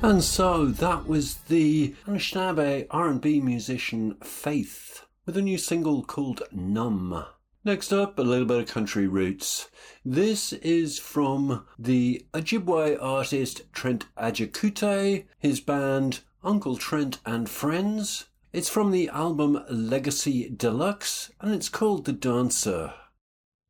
And so that was the Anishinaabe R&B musician Faith with a new single called Numb. Next up, a little bit of country roots. This is from the Ojibwe artist Trent Ajakute, his band Uncle Trent and Friends. It's from the album Legacy Deluxe, and it's called The Dancer.